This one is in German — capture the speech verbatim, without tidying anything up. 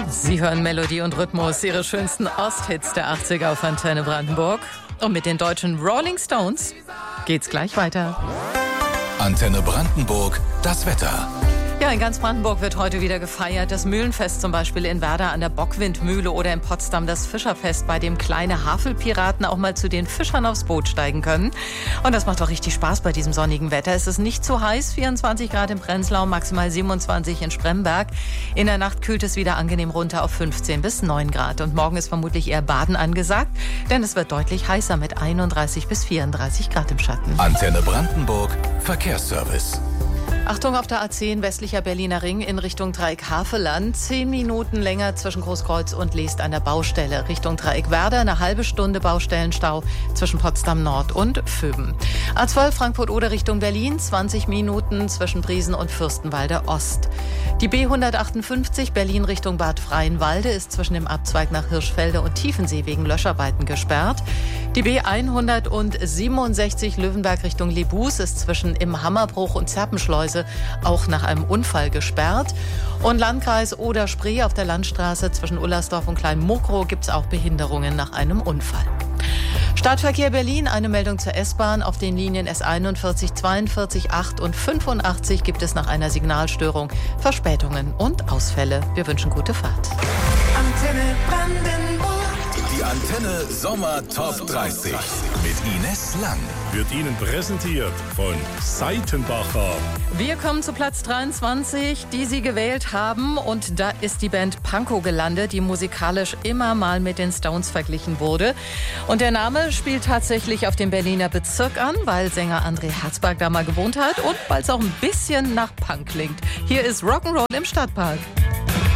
Sie hören Melodie und Rhythmus, Ihre schönsten Osthits der achtziger auf Antenne Brandenburg. Und mit den deutschen Rolling Stones geht's gleich weiter. Antenne Brandenburg, das Wetter. Ja, in ganz Brandenburg wird heute wieder gefeiert. Das Mühlenfest zum Beispiel in Werder an der Bockwindmühle oder in Potsdam das Fischerfest, bei dem kleine Havelpiraten auch mal zu den Fischern aufs Boot steigen können. Und das macht doch richtig Spaß bei diesem sonnigen Wetter. Es ist nicht zu heiß, vierundzwanzig Grad in Prenzlau, maximal siebenundzwanzig in Spremberg. In der Nacht kühlt es wieder angenehm runter auf fünfzehn bis neun Grad. Und morgen ist vermutlich eher Baden angesagt, denn es wird deutlich heißer mit einunddreißig bis vierunddreißig Grad im Schatten. Antenne Brandenburg, Verkehrsservice. Achtung auf der A zehn, westlicher Berliner Ring in Richtung Dreieck Havelland. Zehn Minuten länger zwischen Großkreuz und Leest an der Baustelle. Richtung Dreieck Werder eine halbe Stunde Baustellenstau zwischen Potsdam Nord und Vöben. A zwölf Frankfurt-Oder Richtung Berlin, zwanzig Minuten zwischen Briesen und Fürstenwalde Ost. Die B hundertachtundfünfzig Berlin Richtung Bad Freienwalde ist zwischen dem Abzweig nach Hirschfelde und Tiefensee wegen Löscharbeiten gesperrt. Die B hundertsiebenundsechzig Löwenberg Richtung Lebus ist zwischen im Hammerbruch und Zerpenschleuse auch nach einem Unfall gesperrt. Und Landkreis Oder-Spree auf der Landstraße zwischen Ullersdorf und Kleinmokrow gibt es auch Behinderungen nach einem Unfall. Stadtverkehr Berlin, eine Meldung zur S-Bahn. Auf den Linien S einundvierzig, zweiundvierzig, acht und fünfundachtzig gibt es nach einer Signalstörung Verspätungen und Ausfälle. Wir wünschen gute Fahrt. Antenne Brandenburg. Die Antenne Sommer Top dreißig mit Ines Lang. Wird Ihnen präsentiert von Seitenbacher. Wir kommen zu Platz dreiundzwanzig, die Sie gewählt haben. Und da ist die Band Pankow gelandet, die musikalisch immer mal mit den Stones verglichen wurde. Und der Name spielt tatsächlich auf den Berliner Bezirk an, weil Sänger André Herzberg da mal gewohnt hat und weil es auch ein bisschen nach Punk klingt. Hier ist Rock'n'Roll im Stadtpark.